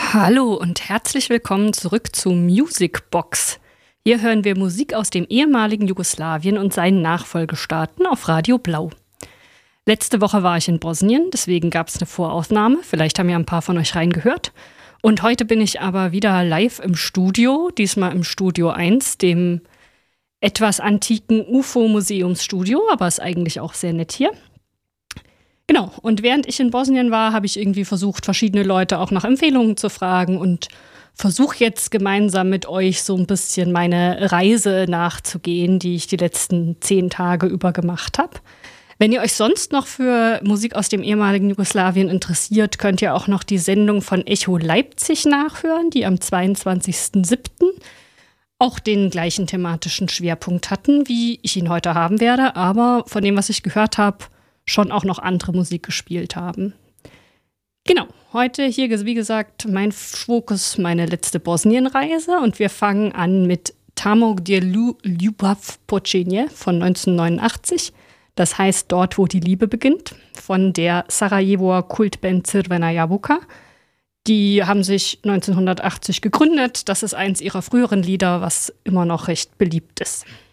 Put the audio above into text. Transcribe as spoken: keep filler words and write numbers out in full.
Hallo und herzlich willkommen zurück zu Music Box. Hier hören wir Musik aus dem ehemaligen Jugoslawien und seinen Nachfolgestaaten auf Radio Blau. Letzte Woche war ich in Bosnien, deswegen gab es eine Voraufnahme. Vielleicht haben ja ein paar von euch reingehört. Und heute bin ich aber wieder live im Studio, diesmal im Studio eins, dem etwas antiken U F O-Museumsstudio, aber ist eigentlich auch sehr nett hier. Genau, und während ich in Bosnien war, habe ich irgendwie versucht, verschiedene Leute auch nach Empfehlungen zu fragen und versuche jetzt gemeinsam mit euch so ein bisschen meine Reise nachzugehen, die ich die letzten zehn Tage über gemacht habe. Wenn ihr euch sonst noch für Musik aus dem ehemaligen Jugoslawien interessiert, könnt ihr auch noch die Sendung von Echo Leipzig nachhören, die am zweiundzwanzigsten siebten auch den gleichen thematischen Schwerpunkt hatten, wie ich ihn heute haben werde, aber von dem, was ich gehört habe, schon auch noch andere Musik gespielt haben. Genau, heute hier, wie gesagt, mein Fokus, meine letzte Bosnienreise und wir fangen an mit Tamo gdje ljubav počinje von neunzehnhundertneunundachtzig. Das heißt Dort, wo die Liebe beginnt, von der Sarajevoer Kultband Crvena Jabuka. Die haben sich neunzehnhundertachtzig gegründet. Das ist eins ihrer früheren Lieder, was immer noch recht beliebt ist.